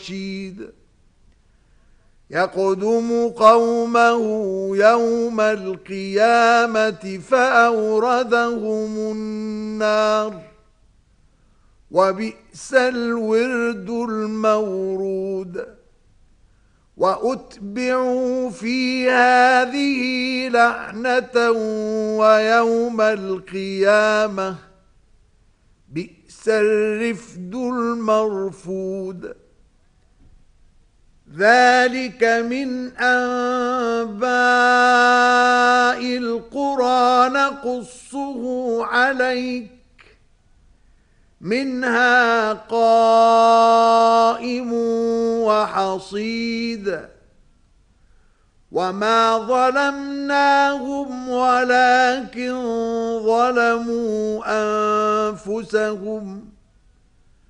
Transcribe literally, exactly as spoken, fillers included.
رشيد يقدم قومه يوم القيامة فأوردهم النار وبئس الورد المورود وأتبعوا في هذه لعنة ويوم القيامة بئس الرفد المرفود ذلك من أنباء القرى نقصه عليك منها قائم وحصيد وما ظلمناهم ولكن ظلموا أنفسهم